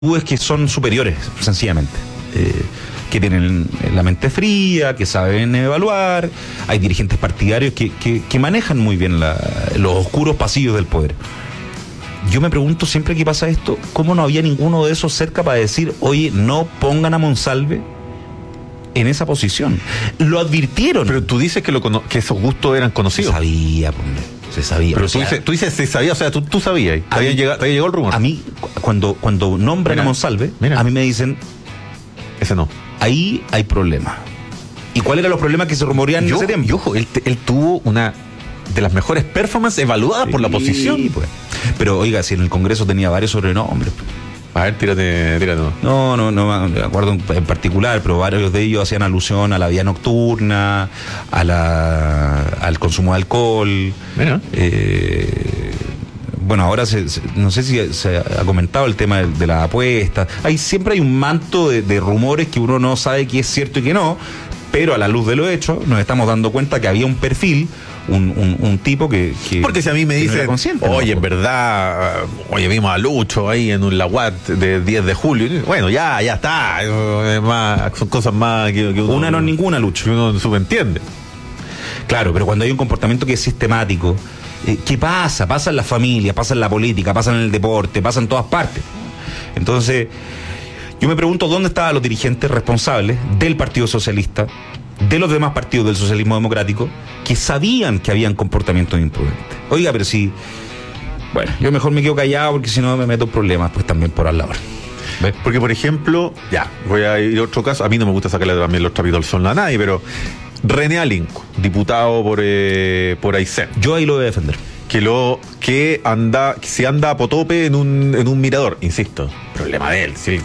que son superiores, sencillamente. Que tienen la mente fría, que saben evaluar. Hay dirigentes partidarios que manejan muy bien los oscuros pasillos del poder. Yo me pregunto siempre que pasa esto, ¿cómo no había ninguno de esos cerca para decir, oye, no pongan a Monsalve en esa posición? Lo advirtieron. Pero tú dices que esos gustos eran conocidos. Se sabía. Pero tú dices se sabía, o sea, tú sabías. Te había llegado el rumor. A mí, cuando nombran a Monsalve, a mí me dicen, ese no. Ahí hay problemas. ¿Y cuáles eran los problemas que se rumoreaban en ese tiempo? Y ojo, él tuvo una de las mejores performances evaluadas por la oposición. Pues. Pero oiga, si en el Congreso tenía varios sobrenombres. A ver, tírate. No me acuerdo en particular, pero varios de ellos hacían alusión a la vida nocturna, al consumo de alcohol. Mira. Bueno, ahora no sé si se ha comentado el tema de las apuestas. Siempre hay un manto de rumores que uno no sabe qué es cierto y qué no, pero a la luz de lo hecho nos estamos dando cuenta que había un perfil, un tipo que porque si a mí me dicen, oye, en verdad, vimos a Lucho ahí en un Laguat de 10 de julio, bueno, ya está, son cosas más que uno, una no es ninguna, Lucho, que uno subentiende. Claro, pero cuando hay un comportamiento que es sistemático, ¿qué pasa? Pasa en la familia, pasa en la política, pasa en el deporte, pasa en todas partes. Entonces, yo me pregunto dónde estaban los dirigentes responsables del Partido Socialista, de los demás partidos del socialismo democrático, que sabían que habían comportamientos imprudentes. Oiga, pero si... Bueno, yo mejor me quedo callado porque si no me meto en problemas, pues también por al lado. ¿Ves? Porque, por ejemplo, voy a ir a otro caso. A mí no me gusta sacarle también los trapitos al sol a nadie, pero René Alinco, diputado por Aysén. Yo ahí lo voy a defender. Que se anda a potope en un mirador, insisto, problema de él. Si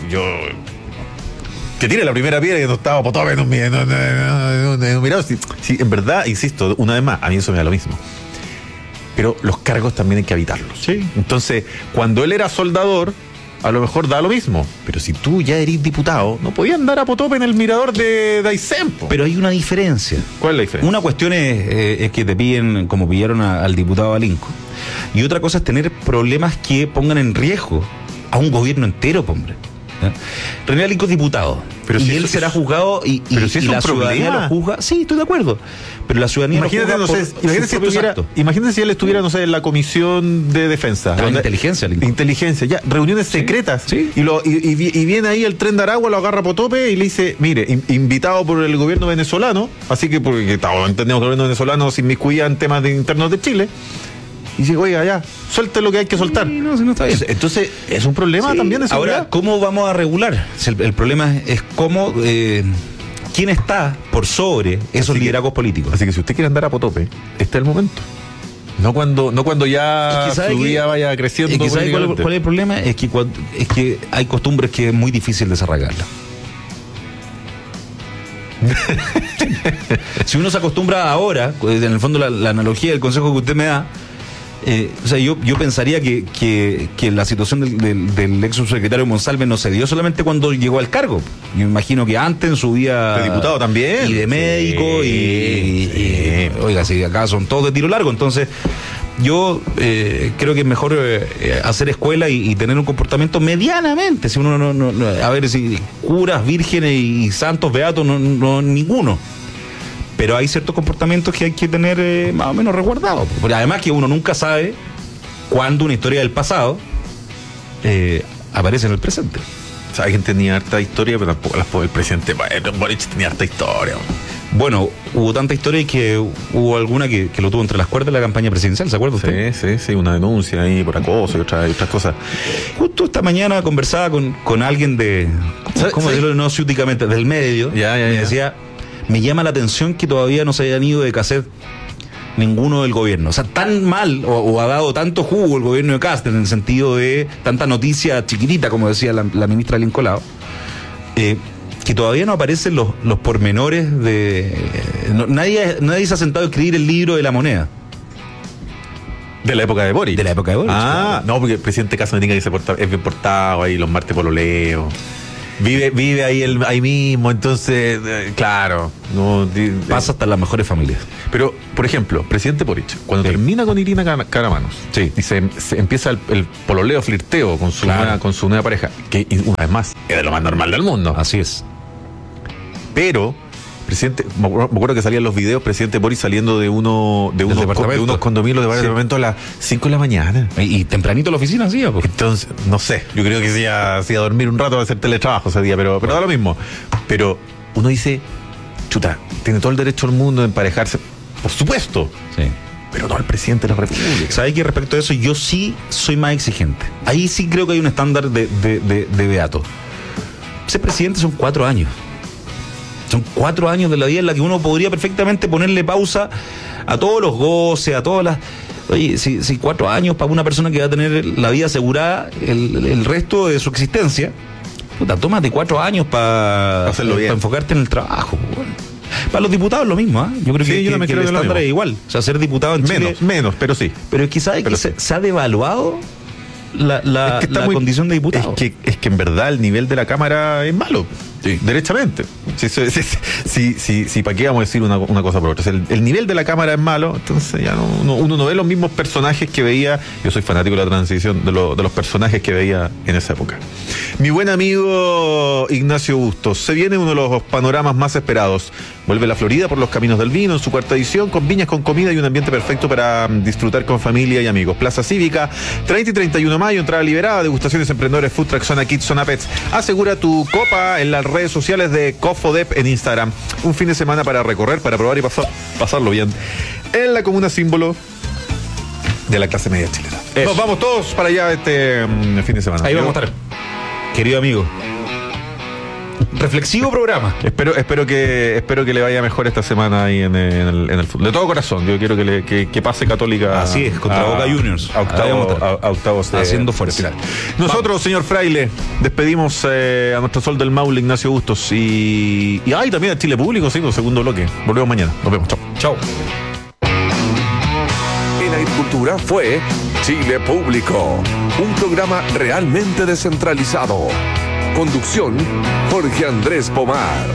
que tire la primera piedra que no estaba a potope en un mirador. Si en verdad, insisto, una vez más, a mí eso me da lo mismo. Pero los cargos también hay que evitarlos. Sí. Entonces, cuando él era soldador, a lo mejor da lo mismo. Pero si tú ya eres diputado, no podías andar a potope en el mirador de Aysén. Pero hay una diferencia. ¿Cuál es la diferencia? Una cuestión es que te piden, como pillaron al diputado Alinco. Y otra cosa es tener problemas que pongan en riesgo a un gobierno entero, hombre. René Alinco es diputado, pero y él será juzgado y la ciudadanía lo juzga. Sí, estoy de acuerdo, pero la ciudadanía imagínate, lo juzga imagínate si él estuviera, no sé, en la comisión de defensa, inteligencia, ya, reuniones secretas, sí. y viene ahí el Tren de Aragua, lo agarra a potope y le dice, mire, invitado por el gobierno venezolano, así que porque entendemos que el gobierno venezolano se inmiscuía en temas internos de Chile. Y dice, oiga, ya, suelte lo que hay que soltar. Sí, no está bien. Entonces, es un problema también de seguridad. Ahora, ¿cómo vamos a regular? El problema es cómo, quién está por sobre esos liderazgos políticos. Así que si usted quiere andar a potope, este es el momento. No cuando ya su vida vaya creciendo. Es que ¿sabe cuál es el problema? Es que hay costumbres que es muy difícil desarraigarlas. Si uno se acostumbra ahora, en el fondo la analogía del consejo que usted me da, yo pensaría que la situación del ex subsecretario Monsalve no se dio solamente cuando llegó al cargo. Yo imagino que antes en su vida de diputado también y de médico y oiga, si acá son todos de tiro largo, entonces yo creo que es mejor hacer escuela y tener un comportamiento medianamente. Si uno no a ver, si curas, vírgenes y santos beatos, no ninguno. Pero hay ciertos comportamientos que hay que tener más o menos resguardados. Porque además que uno nunca sabe cuándo una historia del pasado aparece en el presente. O sea, alguien tenía harta historia, pero tampoco el presidente Boric tenía harta historia. Bueno, hubo tanta historia y que hubo alguna que lo tuvo entre las cuerdas de la campaña presidencial, ¿se acuerda usted? Sí, una denuncia ahí por acoso y otras cosas. Justo esta mañana conversaba con alguien de, ¿cómo decirlo no ciúticamente? Del medio. Ya. Decía, me llama la atención que todavía no se hayan ido de cassette ninguno del gobierno. O sea, tan mal o ha dado tanto jugo el gobierno de Cast en el sentido de tanta noticia chiquitita, como decía la ministra Lincolao, que todavía no aparecen los pormenores de... Nadie se ha sentado a escribir el libro de la moneda. De la época de Boric. De la época de Boric. Claro. No, porque el presidente Cast me diga que es bien portado ahí, los martes pololeo. Vive ahí mismo, entonces, claro. Pasa hasta en las mejores familias. Pero, por ejemplo, presidente Boric, cuando termina con Irina Caramanos, y se empieza el pololeo, flirteo con su nueva pareja, que una vez más es de lo más normal del mundo. Así es. Pero, me acuerdo que salían los videos, presidente Boric saliendo de unos condominios de varios departamentos a las 5 de la mañana. Y tempranito a la oficina, sí. Entonces, no sé, yo creo que se iba a dormir un rato a hacer teletrabajo ese día, pero da lo mismo. Pero uno dice, chuta, tiene todo el derecho del mundo de emparejarse, por supuesto. Sí. Pero no el presidente de la República. ¿Sabes que respecto a eso yo sí soy más exigente? Ahí sí creo que hay un estándar de beato. Ser presidente son 4 años. Son 4 años de la vida en la que uno podría perfectamente ponerle pausa a todos los goces, a todas las... Oye, si 4 años para una persona que va a tener la vida asegurada el resto de su existencia, puta, tómate 4 años para enfocarte en el trabajo. Bueno. Para los diputados lo mismo, ¿eh? Yo creo que el estándar es igual. O sea, ser diputado en Chile... Menos, pero sí. Pero es que ¿sabes que se ha devaluado la condición de diputado? Es que en verdad el nivel de la Cámara es malo. Sí. Derechamente. Si para qué vamos a decir una cosa por otra. El nivel de la Cámara es malo, entonces ya uno no ve los mismos personajes que veía. Yo soy fanático de la transición, de los personajes que veía en esa época. Mi buen amigo Ignacio Bustos, se viene uno de los panoramas más esperados. Vuelve la Florida por los caminos del vino en su 4ª edición, con viñas, con comida y un ambiente perfecto para disfrutar con familia y amigos. Plaza Cívica, 30 y 31 de mayo, entrada liberada, degustaciones, emprendedores, food truck, zona kids, zona pets. Asegura tu copa en las redes sociales de Cofodep en Instagram. Un fin de semana para recorrer, para probar y pasarlo bien en la comuna símbolo de la clase media chilena. Eso. Nos vamos todos para allá este fin de semana. Ahí vamos a estar, querido amigo. Reflexivo programa. Espero que le vaya mejor esta semana ahí en el fútbol. De todo corazón, yo quiero que pase Católica. Así es, contra Boca Juniors. A octavos haciendo fuerza. Nosotros, señor Fraile, despedimos a nuestro sol del Maule, Ignacio Bustos. Y también a Chile Público, sí, segundo bloque. Volvemos mañana. Nos vemos. Chao. En Agricultura fue Chile Público, un programa realmente descentralizado. Conducción, Jorge Andrés Pomar.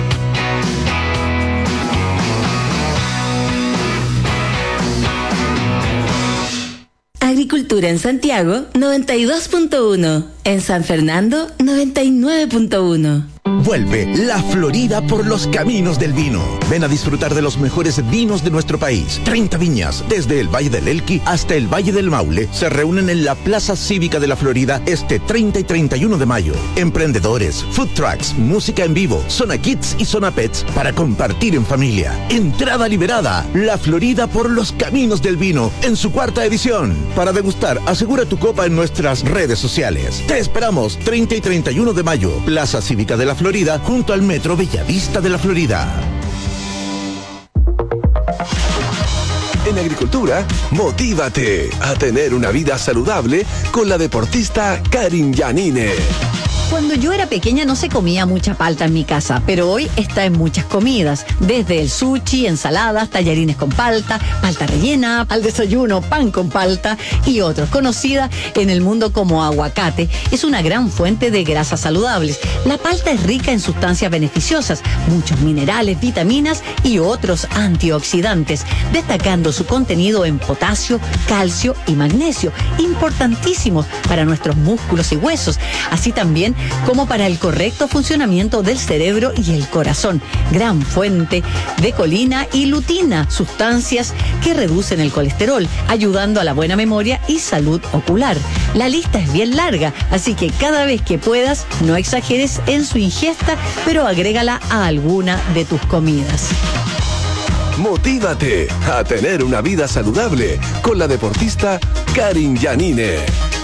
Agricultura en Santiago, 92.1. En San Fernando, 99.1. Vuelve La Florida por los caminos del vino. Ven a disfrutar de los mejores vinos de nuestro país. 30 viñas, desde el Valle del Elqui hasta el Valle del Maule, se reúnen en la Plaza Cívica de la Florida este 30 y 31 de mayo. Emprendedores, food trucks, música en vivo, zona kids y zona pets para compartir en familia. Entrada liberada. La Florida por los caminos del vino en su 4ª edición. Para degustar, asegura tu copa en nuestras redes sociales. Te esperamos 30 y 31 de mayo. Plaza Cívica de la Florida, junto al Metro Bellavista de la Florida. En Agricultura, motívate a tener una vida saludable con la deportista Karin Yanine. Cuando yo era pequeña no se comía mucha palta en mi casa, pero hoy está en muchas comidas, desde el sushi, ensaladas, tallarines con palta, palta rellena, al desayuno pan con palta y otros. Conocida en el mundo como aguacate, es una gran fuente de grasas saludables. La palta es rica en sustancias beneficiosas, muchos minerales, vitaminas y otros antioxidantes, destacando su contenido en potasio, calcio y magnesio, importantísimos para nuestros músculos y huesos, así también como para el correcto funcionamiento del cerebro y el corazón. Gran fuente de colina y lutina, sustancias que reducen el colesterol, ayudando a la buena memoria y salud ocular. La lista es bien larga, así que cada vez que puedas, no exageres en su ingesta, pero agrégala a alguna de tus comidas. Motívate a tener una vida saludable con la deportista Karin Yanine.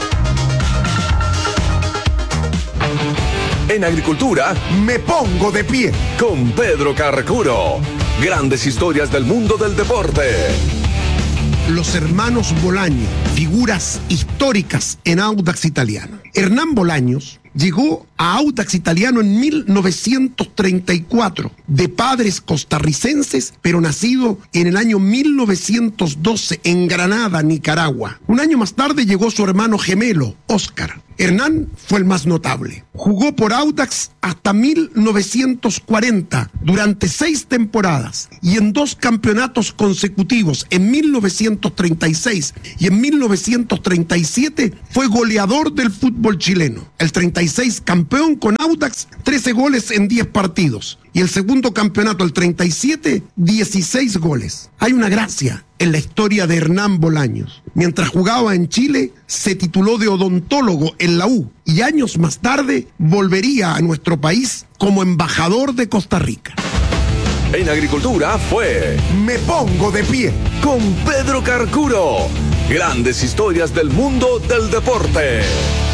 En Agricultura, me pongo de pie con Pedro Carcuro. Grandes historias del mundo del deporte. Los hermanos Bolaños, figuras históricas en Audax Italiano. Hernán Bolaños llegó a Audax Italiano en 1934, de padres costarricenses, pero nacido en el año 1912 en Granada, Nicaragua. Un año más tarde llegó su hermano gemelo, Oscar. Hernán fue el más notable. Jugó por Audax hasta 1940, durante 6 temporadas, y en 2 campeonatos consecutivos, en 1936 y en 1937, fue goleador del fútbol chileno. El 36 campeón con Audax, 13 goles en 10 partidos. Y el segundo campeonato, el 37, 16 goles. Hay una gracia en la historia de Hernán Bolaños. Mientras jugaba en Chile, se tituló de odontólogo en la U y años más tarde volvería a nuestro país como embajador de Costa Rica. En Agricultura fue Me pongo de pie. con Pedro Carcuro. Grandes historias del mundo del deporte.